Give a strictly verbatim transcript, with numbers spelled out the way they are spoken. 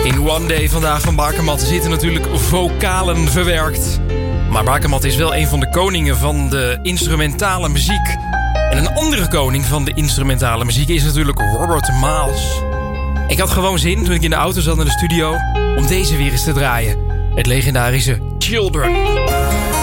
In One Day vandaag van Bakermat zitten natuurlijk vocalen verwerkt. Maar Bakermat is wel een van de koningen van de instrumentale muziek. En een andere koning van de instrumentale muziek is natuurlijk Robert Miles. Ik had gewoon zin, toen ik in de auto zat naar de studio, om deze weer eens te draaien. Het legendarische Children.